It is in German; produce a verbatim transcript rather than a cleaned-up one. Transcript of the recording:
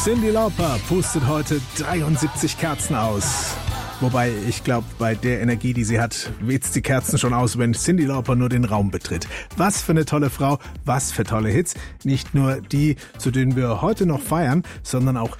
Cyndi Lauper pustet heute dreiundsiebzig Kerzen aus. Wobei, ich glaube, bei der Energie, die sie hat, weht's die Kerzen schon aus, wenn Cyndi Lauper nur den Raum betritt. Was für eine tolle Frau, was für tolle Hits. Nicht nur die, zu denen wir heute noch feiern, sondern auch